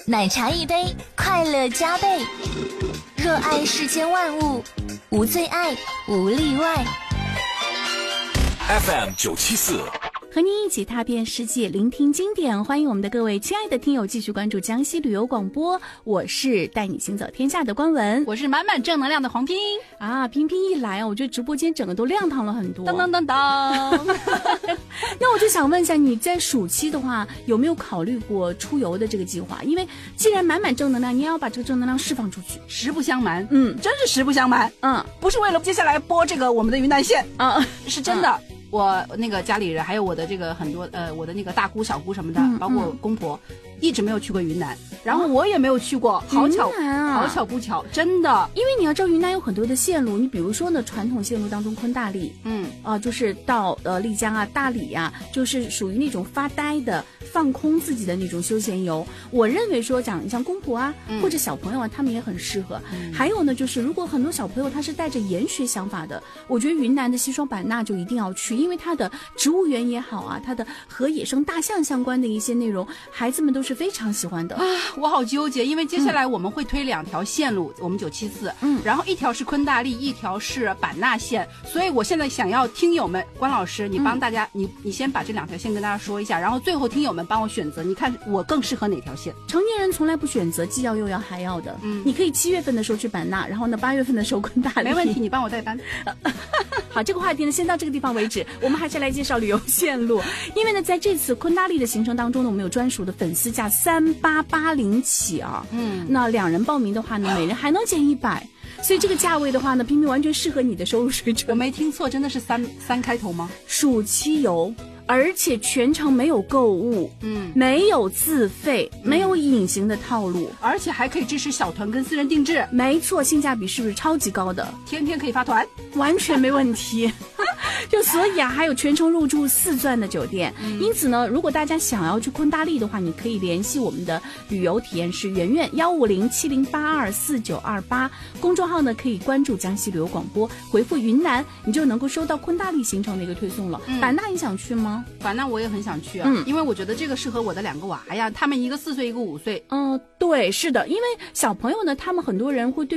奶茶一杯，快乐加倍。热爱世间万物，无最爱，无例外。 FM974 和您一起踏遍世界，聆听经典。欢迎我们的各位亲爱的听友继续关注江西旅游广播，我是带你行走天下的关文， 我是满满正能量的黄拼啊。拼拼一来啊，我觉得直播间整个都亮堂了很多。 当当当当。 那我就想问一下，你在暑期的话有没有考虑过出游的这个计划？因为既然满满正能量，你也要把这个正能量释放出去。 实不相瞒，真是实不相瞒，不是为了接下来播这个我们的云南线是真的。我那个家里人还有我的这个很多我的那个大姑小姑什么的，包括公婆，一直没有去过云南，然后我也没有去过，好巧不巧，真的。 因为你要知道云南有很多的线路，你比如说呢，传统线路当中昆大丽，就是到丽江啊、大理啊，就是属于那种发呆的、放空自己的那种休闲游。我认为说讲像公婆啊，或者小朋友啊，他们也很适合。还有呢，就是如果很多小朋友他是带着研学想法的，我觉得云南的西双版纳就一定要去，因为它的植物园也好啊，它的和野生大象相关的一些内容，孩子们都是非常喜欢的啊。我好纠结，因为接下来我们会推2条线路，我们974，然后一条是昆大丽，一条是版纳线，所以我现在想要听友们，关老师，你帮大家，你先把这2条线跟大家说一下，然后最后听友们帮我选择，你看我更适合哪条线？ 成年人从来不选择既要又要还要的，你可以7月份的时候去版纳，然后呢8月份的时候昆大丽， 没问题，你帮我代班。 好，这个话题呢先到这个地方为止，我们还是来介绍旅游线路。因为呢在这次昆大丽的行程当中呢，我们有专属的粉丝价3880起啊，那2人报名的话呢，每人还能减100，所以这个价位的话呢，拼拼完全适合你的收入水准。 我没听错，真的是三开头吗？ 暑期游，而且全程没有购物，没有自费，没有隐形的套路， 而且还可以支持小团跟私人定制。 没错，性价比是不是超级高的？ 天天可以发团， 完全没问题。就所以啊，还有全程入住4钻的酒店。因此呢，如果大家想要去昆大丽的话，你可以联系我们的旅游体验师圆圆15070824928，公众号呢可以关注江西旅游广播，回复云南，你就能够收到昆大丽行程的一个推送了。版纳你想去吗？ 版纳我也很想去啊，因为我觉得这个适合我的2个娃呀，他们一个4岁一个5岁。 对，是的，因为小朋友呢，他们很多人会对